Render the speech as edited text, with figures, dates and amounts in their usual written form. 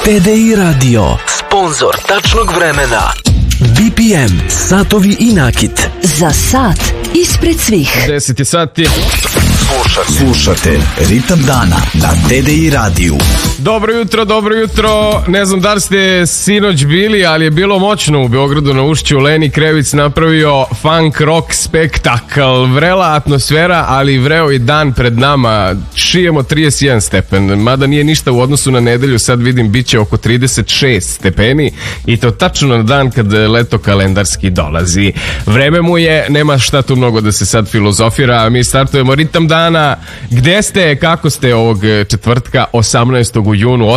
TDI Radio, sponzor tačnog vremena. BPM, satovi i nakit. Za sat ispred svih. 10 sati. Slušate Ritam dana na TDI radiju. Dobro jutro. Ne znam da li ste sinoć bili, ali je bilo moćno u Beogradu na Ušću. Leni Krevic napravio funk rock spektakl. Vrela atmosfera, ali vreo i dan pred nama. Šijemo 31 stepen, mada nije ništa u odnosu na nedelju. Sad vidim biće oko 36 stepeni i to tačno na dan kad leto kalendarski dolazi. Vreme mu je, nema šta tu mnogo da se sad filozofira. Mi startujemo Ritam dana. Gde ste, kako ste ovog četvrtka 18. u junu?